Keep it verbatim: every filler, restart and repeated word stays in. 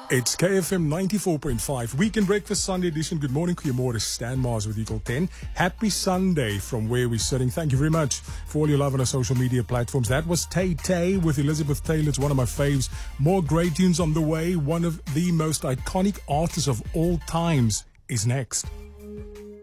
It's K F M ninety-four point five, Weekend Breakfast Sunday edition. Good morning, goeiemorgen. Stan Mars with Eagle ten. Happy Sunday from where we're sitting. Thank you very much for all your love on our social media platforms. That was Tay Tay with Elizabeth Taylor. It's one of my faves. More great tunes on the way. One of the most iconic artists of all times is next.